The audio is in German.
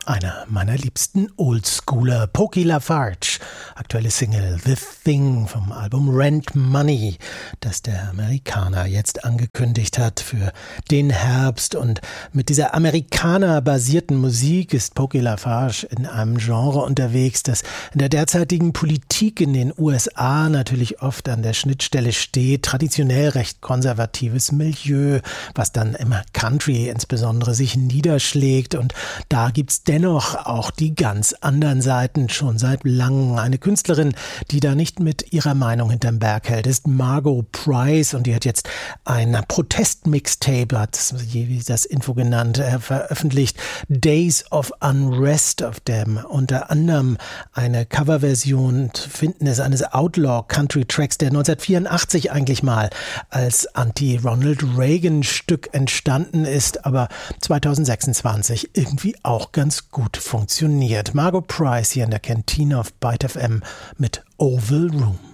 Einer meiner liebsten Oldschooler, Pokey LaFarge. Aktuelle Single The Thing vom Album Rent Money, das der Amerikaner jetzt angekündigt hat für den Herbst. Und mit dieser Amerikaner-basierten Musik ist Pokey LaFarge in einem Genre unterwegs, das in der derzeitigen Politik in den USA natürlich oft an der Schnittstelle steht. Traditionell recht konservatives Milieu, was dann im Country insbesondere sich niederschlägt. Und da gibt's dennoch auch die ganz anderen Seiten schon seit langem. Eine Künstlerin, die da nicht mit ihrer Meinung hinterm Berg hält, ist Margo Price, und die hat jetzt ein Protest-Mixtape, hat wie das Info genannt, veröffentlicht, Days of Unrest, auf dem unter anderem eine Coverversion zu finden ist eines Outlaw-Country-Tracks, der 1984 eigentlich mal als Anti-Ronald Reagan-Stück entstanden ist, aber 2026 irgendwie auch ganz gut funktioniert. Margo Price hier in der Kantine auf Byte FM mit Oval Room.